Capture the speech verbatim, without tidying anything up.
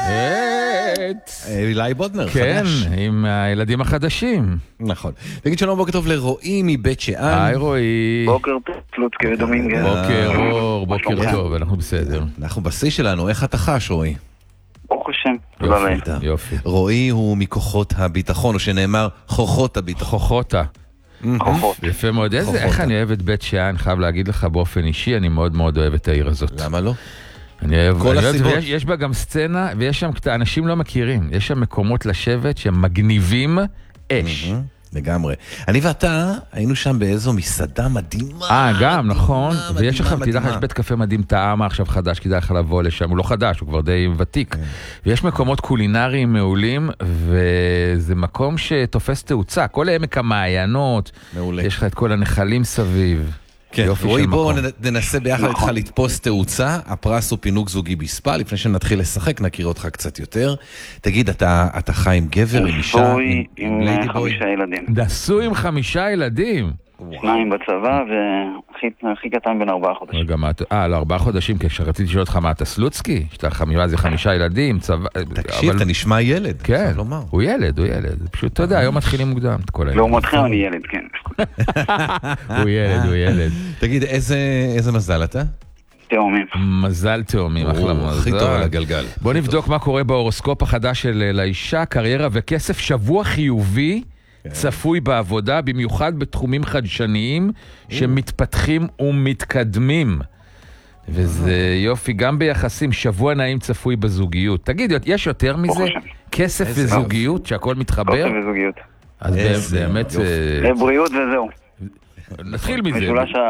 את אילי בודנר, כן, חדש. עם הילדים החדשים. נכון. תגיד שלום, בוקר טוב לרועי מבית שאן. היי רועי. בוקר טוב, פלוצקי ודומינגז. בוקר אור, בוקר שלומך? טוב, אנחנו בסדר. אנחנו בשיא שלנו, איך אתה חש, רועי? ברוך השם, תודה לאל. יופי, יופי. רועי הוא מכוחות הביטחון, או שנאמר כוחות הביטחון. חוכותה. כוחות. יפה מאוד. איזה- חוכותה. איך אני אוהב את בית שאן, חייב להגיד לך באופן אישי, אני מאוד מאוד אוהב את העיר הזאת. למה לא? אני אוהב, כל אני אוהב, הסיבות. ויש, יש בה גם סצנה, ויש שם, אנשים לא מכירים, יש שם מקומות לשבת שהם מגניבים אש. מהמם, לגמרי. אני ואתה היינו שם באיזו מסעדה מדהימה. אה, גם, נכון. מדהימה, ויש לך, מדהימה, תדע לך, יש מדהימה. בית קפה מדהים טעמה עכשיו חדש, כדאי לך לבוא לשם, הוא לא חדש, הוא כבר די ותיק. ויש מקומות קולינריים מעולים, וזה מקום שתופס תאוצה. כל עמק המעיינות, מעולה. יש לך את כל הנחלים סביב. כן, יופי רועי, של בואו מקום. ננסה ביחד איתך נכון. לתפוס תאוצה. הפרס הוא פינוק זוגי בספה. לפני שנתחיל לשחק, נכיר אותך קצת יותר. תגיד, אתה אתה חי עם גבר, עם אישה, נשוי עם ליידי בוי? חמישה ילדים. נשוי עם חמישה ילדים. שניים בצבא והכי קטן בן ארבעה חודשים. רגע, מה אתה... אה, לא, ארבעה חודשים, כשרציתי לשאול אותך מה אתה סלוצקי? שאתה חמישה, זה חמישה ילדים, צבא... תקשיב, אבל- אתה נשמע ילד. כן, חייב לומר. הוא ילד, הוא ילד. פשוט, אתה יודע, היום מתחילים מוקדם את כל הילדים. לעומתכם אני ילד, כן. הוא ילד, הוא ילד. תגיד, איזה איזה מזל אתה? תאומים. מזל תאומים, אחלה הוא הכי טוב מזל. על הגלגל. בוא נבדוק מה קורה בהורוסקופ החדש של לאישה, קריירה וכסף, שבוע חיובי, צפוי בעבודה, במיוחד בתחומים חדשניים שמתפתחים ומתקדמים. וזה יופי, גם ביחסים, שבוע נעים צפוי בזוגיות. תגיד, יש יותר מזה? ברוך השם. כסף איזה וזוגיות, שהכל מתחבר? כושר וזוגיות. אז איזה באמת, יופי. אה, בריאות וזהו. נתחיל מזה. משולש